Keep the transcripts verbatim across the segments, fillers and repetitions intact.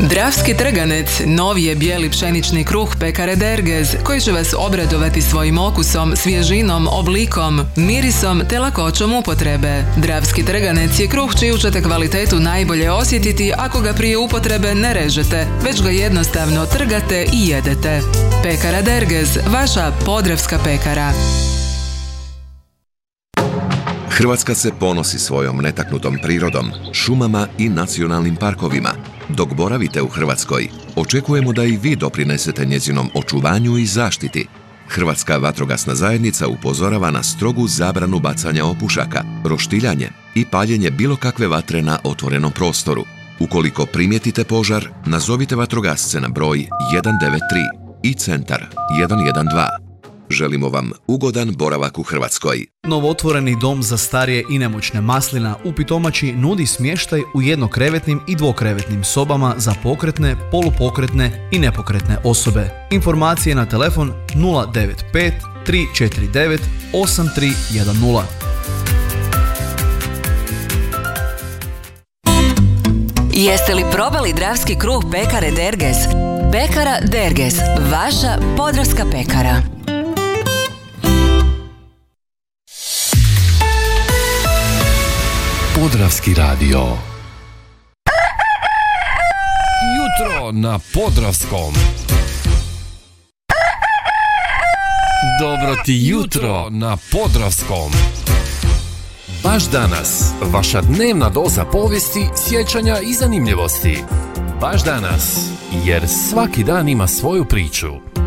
Dravski trganec, novi je bijeli pšenični kruh pekare Dergez, koji će vas obradovati svojim okusom, svježinom, oblikom, mirisom te lakoćom upotrebe. Dravski trganec je kruh čiju ćete kvalitetu najbolje osjetiti ako ga prije upotrebe ne režete, već ga jednostavno trgate i jedete. Pekara Dergez, vaša podravska pekara. Hrvatska se ponosi svojom netaknutom prirodom, šumama i nacionalnim parkovima. Dok boravite u Hrvatskoj, očekujemo da i vi doprinesete njezinom očuvanju i zaštiti. Hrvatska vatrogasna zajednica upozorava na strogu zabranu bacanja opušaka, roštiljanje i paljenje bilo kakve vatre na otvorenom prostoru. Ukoliko primijetite požar, nazovite vatrogasce na broj jedan devet tri i centar jedan jedan dva. Želimo vam ugodan boravak u Hrvatskoj. Novootvoreni dom za starije i nemoćne Maslina u Pitomači nudi smještaj u jednokrevetnim i dvokrevetnim sobama za pokretne, polupokretne i nepokretne osobe. Informacije na telefon nula devet pet tri četiri devet osam tri jedan nula. Jeste li probali dravski kruh pekare Dergez? Pekara Dergez, vaša podravska pekara. Podravski radio. Jutro na Podravskom. Dobro ti jutro na Podravskom. Baš danas, vaša dnevna doza povijesti, sjećanja i zanimljivosti. Baš danas, jer svaki dan ima svoju priču.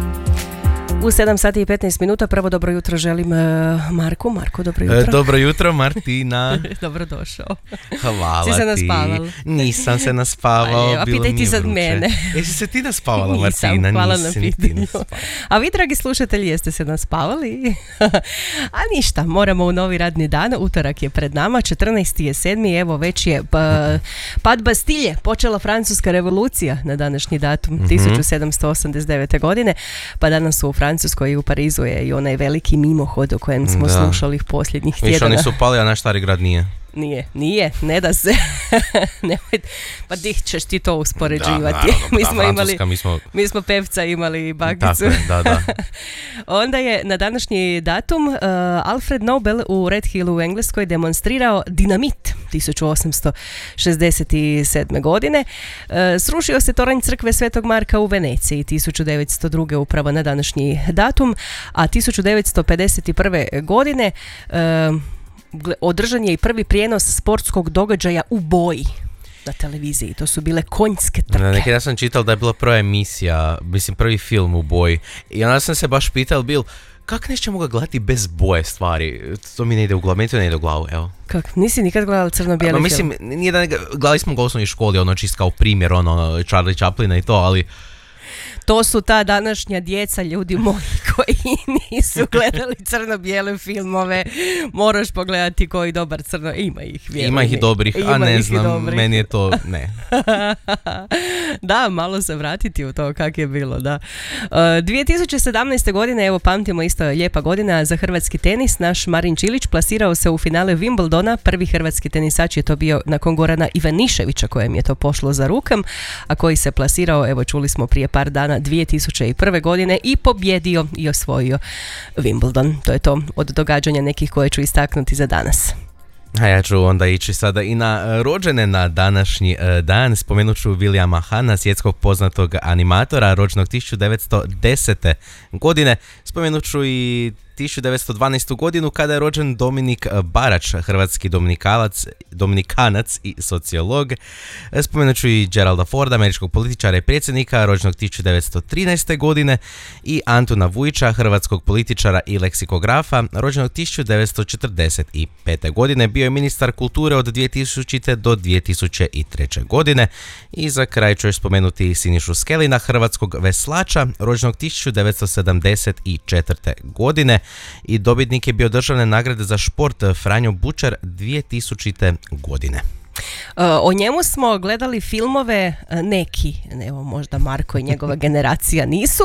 U sedam sati i petnaest minuta prvo dobro jutro želim uh, Marku. Marko, dobro jutro. E, dobro jutro, Martina. Dobrodošao. Hvala ti. Si se naspavala? Nisam se naspavao. A pitaj ti sad vruće. Mene. Jesi se ti naspavala, Nisam, Martina? hvala Nisi na pitanju. A vi, dragi slušatelji, jeste se naspavali? A ništa, moramo u novi radni dan. Utorak je pred nama, četrnaesti je sedmi Evo već je pa, pad Bastilje. Počela Francuska revolucija na današnji datum, mm-hmm. tisuću sedamsto osamdeset devete godine. Pa danas su u Francuskoj i u Parizu je i onaj veliki mimohod o kojem smo da. slušali posljednjih tjedana. Više oni su pali, a naš stari grad nije. Nije, nije, ne da se. Nemoj, pa di ćeš ti to uspoređivati? Da, naravno, mi, da, smo imali, mi, smo... mi smo pevca imali i bakicu. Tako je, da, da. Onda je na današnji datum uh, Alfred Nobel u Red Hillu u Engleskoj demonstrirao dinamit tisuću osamsto šezdeset sedme godine. Uh, srušio se toranj crkve Svetog Marka u Veneciji tisuću devetsto druge upravo na današnji datum, a tisuću devetsto pedeset prve godine uh, održan je i prvi prijenos sportskog događaja u boji na televiziji. To su bile konjske trke. Neki dan sam čital da je bila prva emisija, mislim prvi film u boji. I onda sam se baš pital bil, kako nećemo ga gledati bez boje stvari? To mi ne ide u glavu, meni to ne ide u glavu, evo. Kako? Nisi nikad gledala crno-bijeli film? Mislim, nije da ne, gledali smo ga u osnovnoj školi, ono čist kao primjer, ono, Charlie Chaplina i to, ali... To su ta današnja djeca, ljudi moji, koji nisu gledali crno-bijele filmove. Moraš pogledati koji dobar crno. Ima ih, vjerujem. Ima ih dobrih, a ne znam, meni je to, ne. Da, malo se vratiti u to kak je bilo, da. Uh, dvije tisuće sedamnaeste. godine, evo pamtimo isto lijepa godina za hrvatski tenis. Naš Marin Čilić plasirao se u finale Wimbledona. Prvi hrvatski tenisač je to bio nakon Gorana Ivaniševića, kojem je to pošlo za rukom, a koji se plasirao, evo čuli smo prije par dana, dvije tisuće prve. godine i pobjedio i osvojio Wimbledon. To je to od događanja nekih koje ću istaknuti za danas. A ja ću onda ići sada i na rođene na današnji dan. Spomenut ću Williama Hanna, svjetskog poznatog animatora, rođenog tisuću devetsto desete. godine. Spomenut ću i tisuću devetsto dvanaestu. godinu kada je rođen Dominik Barač, hrvatski dominikanac, dominikanac i sociolog. Spomenut ću i Geralda Forda, američkog političara i predsjednika, rođenog tisuću devetsto trinaeste. godine i Antuna Vujića, hrvatskog političara i leksikografa, rođenog tisuću devetsto četrdeset pete. godine. Bio je ministar kulture od dvije tisućite. do dvije tisuće treće. godine. I za kraj ću još spomenuti Sinišu Skelina, hrvatskog veslača, rođenog tisuću devetsto sedamdeset četvrte. godine. I dobitnik je bio državne nagrade za šport Franjo Bučar dvije tisućite. godine. O njemu smo gledali filmove neki, evo možda Marko i njegova generacija nisu,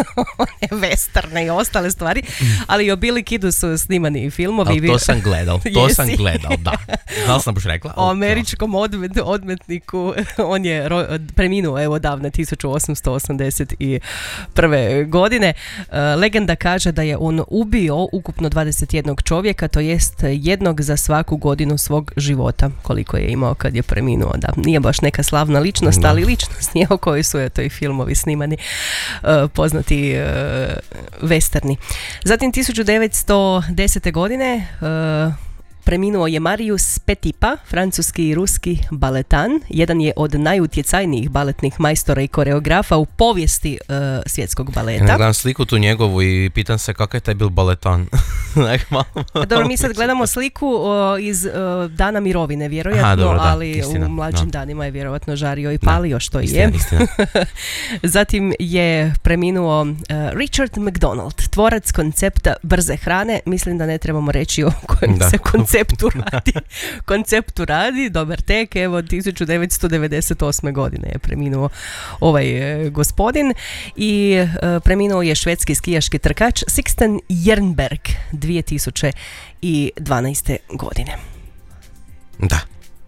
one westerne i ostale stvari, ali i o Billy Kidu su snimani filmovi. Ali to sam gledal, to Jesi? sam gledal, da. Znala sam boš rekla. O američkom odmet, odmetniku, on je ro, preminuo evo davne tisuću osamsto osamdeset prve. godine. Legenda kaže da je on ubio ukupno dvadeset jednog čovjeka, to jest jednog za svaku godinu svog života, koliko je imao kad je preminuo. Da, nije baš neka slavna ličnost, da. Ali ličnost nije o kojoj su eto i filmovi snimani, uh, poznati uh, westerni. Zatim tisuću devetsto desete. godine uh, preminuo je Marius Petipa, francuski i ruski baletan. Jedan je od najutjecajnijih baletnih majstora i koreografa u povijesti uh, svjetskog baleta. Ja gledam sliku tu njegovu i pitam se kakav je taj bil baletan. Dobro, mi sad gledamo sliku uh, iz uh, dana mirovine, vjerojatno, Aha, dobro, da, ali istina, u mlađim no. danima je vjerojatno žario i palio, da, što istina, je. Istina. Zatim je preminuo uh, Richard McDonald, tvorac koncepta brze hrane. Mislim da ne trebamo reći o kojem da. se konceptu konceptu radi, konceptu radi, dobar tek, evo tisuću devetsto devedeset osme. godine je preminuo ovaj e, gospodin i e, preminuo je švedski skijaški trkač Sixten Jernberg dvije tisuće dvanaeste. godine. Da.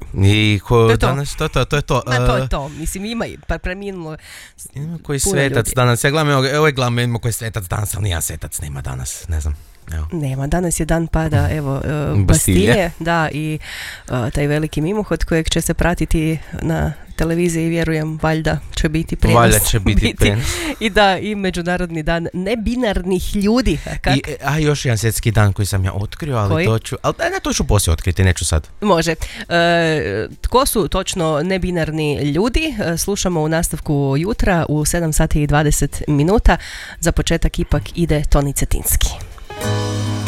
I ko to je to. danas, to, to, to je to. A to je to, mislim ima i pa preminulo ima koji svetac ljudi. Danas, ja gledam, evo, evo gledam, ima koji svetac danas, ali nijedan svetac nema danas, ne znam. Evo. Nema, danas je dan pada evo uh, Bastilje, da, i uh, taj veliki mimohod kojeg će se pratiti na televiziji, vjerujem, valjda će biti prijenos. Valjda će biti, biti. prijenos. I da, i Međunarodni dan nebinarnih ljudi. Kak? I, a još jedan svjetski dan koji sam ja otkrio, ali koji? to ću, ali ne, to ću poslije otkriti, neću sad. Može. E, tko su točno nebinarni ljudi? E, slušamo u nastavku jutra u sedam sati i dvadeset minuta. Za početak ipak ide Toni Cetinski.